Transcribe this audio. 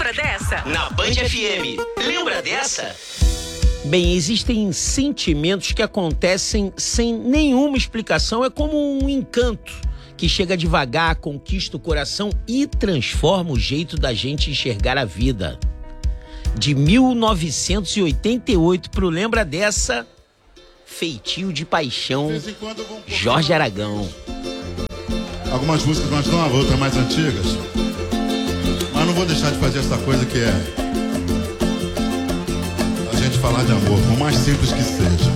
Lembra dessa? Na Band FM. Lembra dessa? Bem, existem sentimentos que acontecem sem nenhuma explicação. É como um encanto que chega devagar, conquista o coração e transforma o jeito da gente enxergar a vida. De 1988 pro Lembra Dessa, Feitio de Paixão, Jorge Aragão. Algumas músicas nós damos uma volta mais antigas, mas não vou deixar de fazer essa coisa que é a gente falar de amor, por mais simples que seja.